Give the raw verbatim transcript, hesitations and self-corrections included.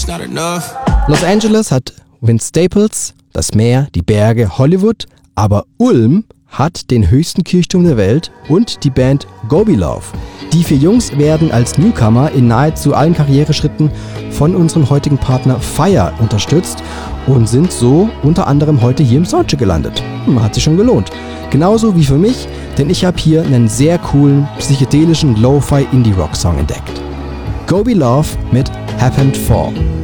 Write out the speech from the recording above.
it's not enough. Los Angeles hat Vince Staples, das Meer, die Berge, Hollywood, aber Ulm hat den höchsten Kirchturm der Welt und die Band Gobi Love. Die vier Jungs werden als Newcomer in nahezu allen Karriereschritten von unserem heutigen Partner Fire unterstützt und sind so unter anderem heute hier im Soundcheck gelandet. Hm, hat sich schon gelohnt. Genauso wie für mich, denn ich habe hier einen sehr coolen, psychedelischen Lo-Fi Indie-Rock-Song entdeckt. Gobi Love mit Happened For.